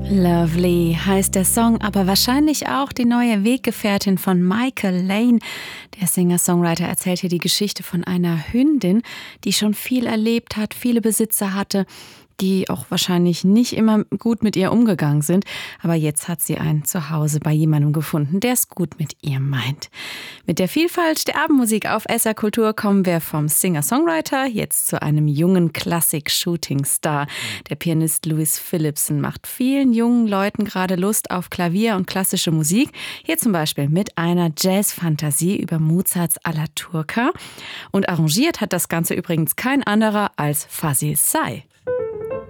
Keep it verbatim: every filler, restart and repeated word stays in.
Lovely heißt der Song, aber wahrscheinlich auch die neue Weggefährtin von Michael Lane. Der Singer-Songwriter erzählt hier die Geschichte von einer Hündin, die schon viel erlebt hat, viele Besitzer hatte, die auch wahrscheinlich nicht immer gut mit ihr umgegangen sind. Aber jetzt hat sie ein Zuhause bei jemandem gefunden, der es gut mit ihr meint. Mit der Vielfalt der Abendmusik auf S R Kultur kommen wir vom Singer-Songwriter jetzt zu einem jungen Klassik-Shooting-Star. Der Pianist Louis Phillipson macht vielen jungen Leuten gerade Lust auf Klavier und klassische Musik. Hier zum Beispiel mit einer Jazz-Fantasie über Mozarts Alla Turca. Und arrangiert hat das Ganze übrigens kein anderer als Fazil Say.